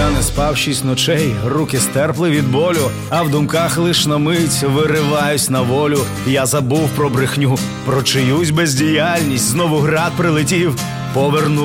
Я не спав 6 ночей, руки стерпли від болю, а в думках лиш на мить вириваюсь на волю. Я забув про брехню, про чиюсь бездіяльність, знову град прилетів. Поверну